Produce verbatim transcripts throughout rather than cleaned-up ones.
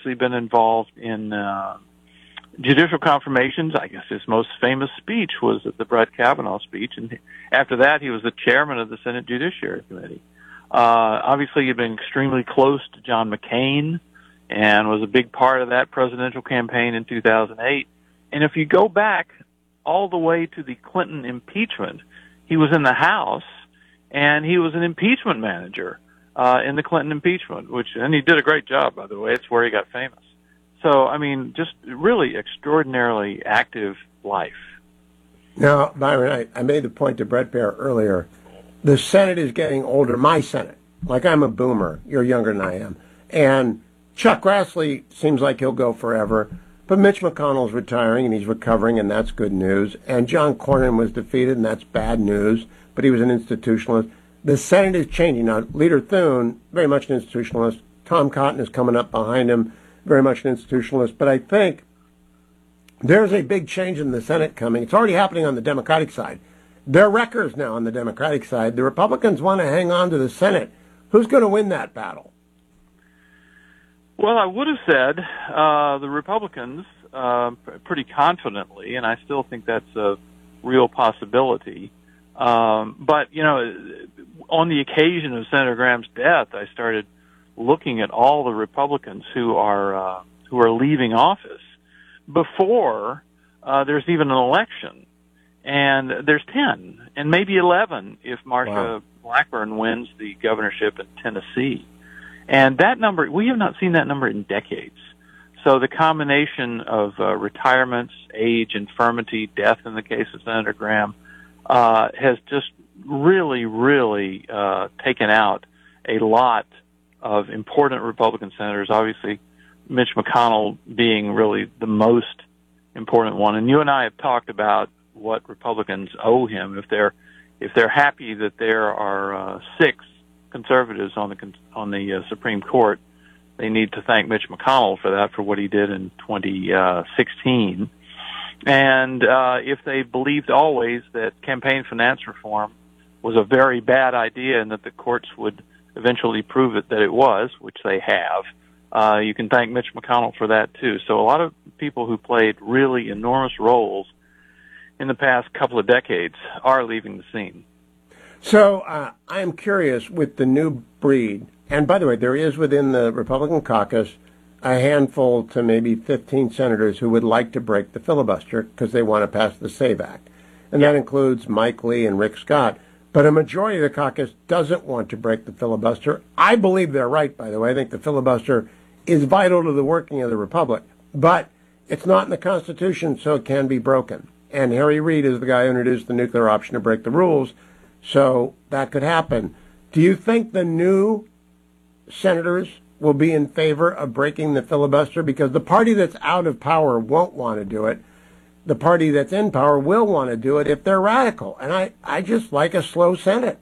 obviously been involved in uh, judicial confirmations. I guess his most famous speech was the Brett Kavanaugh speech, and after that, he was the chairman of the Senate Judiciary Committee. Uh, obviously, he'd been extremely close to John McCain and was a big part of that presidential campaign in two thousand eight. And if you go back all the way to the Clinton impeachment, he was in the House, and he was an impeachment manager uh, in the Clinton impeachment, which, and he did a great job, by the way. It's where he got famous. So, I mean, just really extraordinarily active life. Now, Byron, I, I made the point to Bret Baier earlier. The Senate is getting older. My Senate. Like, I'm a boomer. You're younger than I am. And Chuck Grassley seems like he'll go forever. But Mitch McConnell's retiring, and he's recovering, and that's good news. And John Cornyn was defeated, and that's bad news. But he was an institutionalist. The Senate is changing. Now, Leader Thune, very much an institutionalist. Tom Cotton is coming up behind him, very much an institutionalist. But I think there's a big change in the Senate coming. It's already happening on the Democratic side. They're wreckers now on the Democratic side. The Republicans want to hang on to the Senate. Who's going to win that battle? Well, I would have said uh, the Republicans uh, pretty confidently, and I still think that's a real possibility. Um, but, you know, on the occasion of Senator Graham's death, I started looking at all the Republicans who are uh, who are leaving office before uh, there's even an election. And there's ten, and maybe eleven if Marsha wow. Blackburn wins the governorship in Tennessee. And that number, we have not seen that number in decades. So the combination of uh, retirements, age, infirmity, death in the case of Senator Graham, uh, has just really, really uh, taken out a lot of important Republican senators, obviously Mitch McConnell being really the most important one. And you and I have talked about what Republicans owe him. If they're if they're happy that there are uh, six conservatives on the on the uh, Supreme Court, they need to thank Mitch McConnell for that, for what he did in twenty sixteen. And uh, if they believed always that campaign finance reform was a very bad idea and that the courts would eventually prove it that it was, which they have, uh, you can thank Mitch McConnell for that too. So a lot of people who played really enormous roles in the past couple of decades are leaving the scene. So uh, I'm curious with the new breed, and by the way, there is within the Republican caucus a handful to maybe fifteen senators who would like to break the filibuster because they want to pass the SAVE Act. And that includes Mike Lee and Rick Scott. But a majority of the caucus doesn't want to break the filibuster. I believe they're right, by the way. I think the filibuster is vital to the working of the Republic. But it's not in the Constitution, so it can be broken. And Harry Reid is the guy who introduced the nuclear option to break the rules, so that could happen. Do you think the new senators will be in favor of breaking the filibuster? Because the party that's out of power won't want to do it. The party that's in power will want to do it if they're radical. And I, I just like a slow Senate.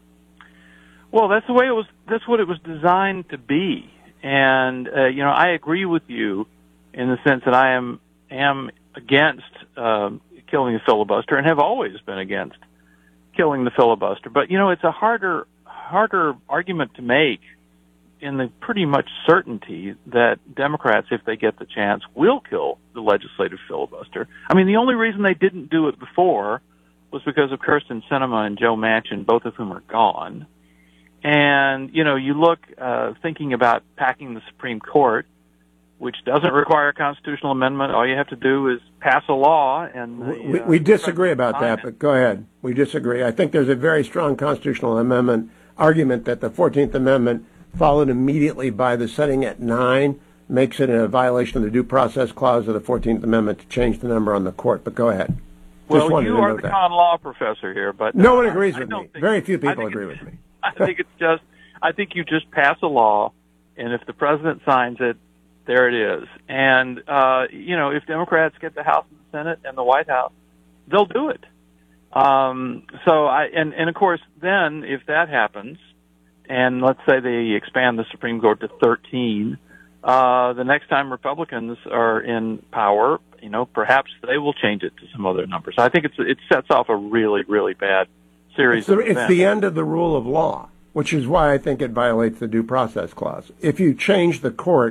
Well, that's the way it was. That's what it was designed to be. And, uh, you know, I agree with you in the sense that I am, am against uh, killing the filibuster and have always been against killing the filibuster. But, you know, it's a harder, harder argument to make in the pretty much certainty that Democrats, if they get the chance, will kill the legislative filibuster. I mean, the only reason they didn't do it before was because of Kyrsten Sinema and Joe Manchin, both of whom are gone. And, you know, you look, uh, thinking about packing the Supreme Court, which doesn't require a constitutional amendment. All you have to do is pass a law. And the, we, uh, we disagree about that, but go ahead. We disagree. I think there's a very strong constitutional amendment argument that the fourteenth Amendment, followed immediately by the setting at nine, makes it a violation of the Due Process Clause of the fourteenth Amendment to change the number on the court. But go ahead. Just well, you are the that. con law professor here, but no uh, one agrees with me. Think, Very few people agree with me. I think it's just, I think you just pass a law, and if the president signs it, there it is. And, uh, you know, if Democrats get the House and the Senate and the White House, they'll do it. Um, so I, and, and of course, then if that happens, and let's say they expand the Supreme Court to thirteen, uh, the next time Republicans are in power, you know, perhaps they will change it to some other numbers. I think it's, it sets off a really, really bad series it's the, of events. It's the end of the rule of law, which is why I think it violates the Due Process Clause. If you change the court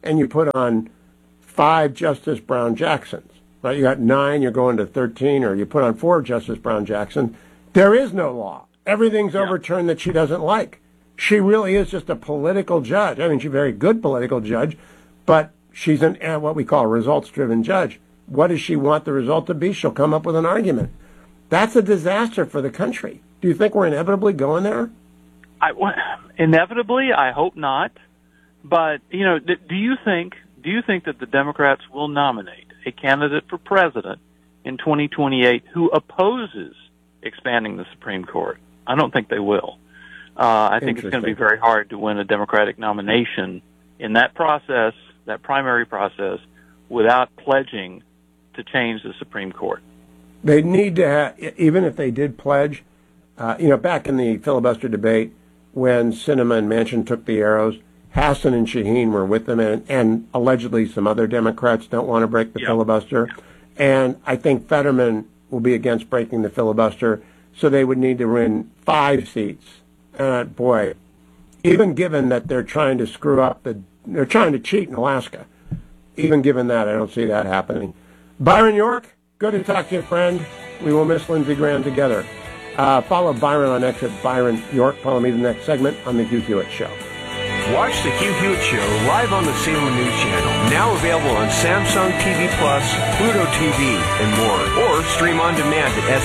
and you put on five Justice Brown Jacksons, right? You got nine, you're going to thirteen, or you put on four Justice Brown Jacksons. There is no law. Everything's yeah. overturned that she doesn't like. She really is just a political judge. I mean, she's a very good political judge, but she's an uh, what we call a results-driven judge. What does she want the result to be? She'll come up with an argument. That's a disaster for the country. Do you think we're inevitably going there? I, well, inevitably, I hope not. But, you know, do you think do you think that the Democrats will nominate a candidate for president in twenty twenty-eight who opposes expanding the Supreme Court? I don't think they will. Uh, I think it's going to be very hard to win a Democratic nomination in that process, that primary process, without pledging to change the Supreme Court. They need to have, even if they did pledge, uh, you know, back in the filibuster debate when Sinema and Manchin took the arrows, Hassan and Shaheen were with them, and, and allegedly some other Democrats don't want to break the yep. filibuster. And I think Fetterman will be against breaking the filibuster, so they would need to win five seats. Uh, boy, even given that they're trying to screw up, the, they're trying to cheat in Alaska, even given that, I don't see that happening. Byron York, good to talk to you, friend. We will miss Lindsey Graham together. Uh, follow Byron on X at Byron York. Follow me the next segment on The Hugh Hewitt Show. Watch The Hugh Hewitt Show live on the Salem News Channel. Now available on Samsung T V Plus, Pluto T V, and more. Or stream on demand at